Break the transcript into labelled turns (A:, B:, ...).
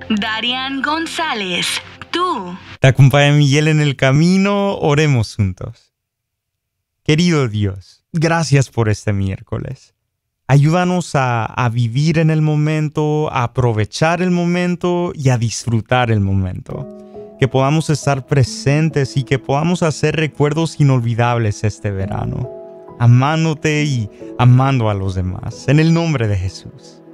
A: Darian González, tú.
B: Te acompaña Miguel en el camino, oremos juntos. Querido Dios, gracias por este miércoles. Ayúdanos a vivir en el momento, a aprovechar el momento y a disfrutar el momento. Que podamos estar presentes y que podamos hacer recuerdos inolvidables este verano, amándote y amando a los demás. En el nombre de Jesús.